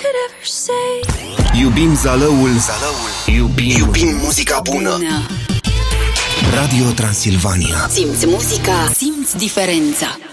could ever say. Iubim Zalăul. Iubim muzica bună. Radio Transilvania. Simți muzica, simți diferența.